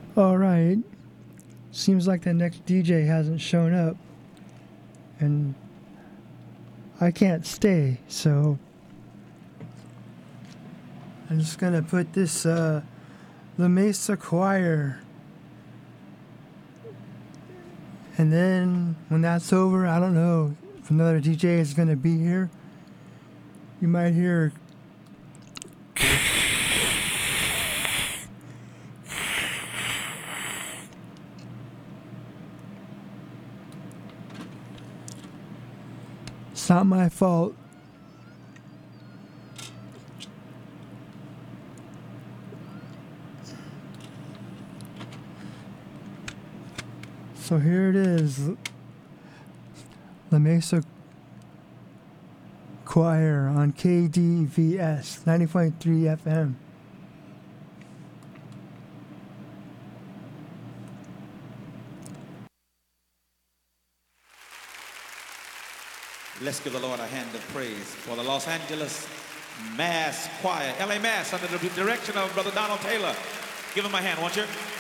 All right. Seems like the next DJ hasn't shown up. And I can't stay, so I'm just going to put this La Mesa Choir. And then when that's over, I don't know if another DJ is going to be here. You might hear it's not my fault. So here it is. La Mesa Choir on KDVS 90.3 FM. Let's give the Lord a hand of praise for the Los Angeles Mass Choir, LA Mass, under the direction of Brother Donald Taylor. Give him a hand, won't you?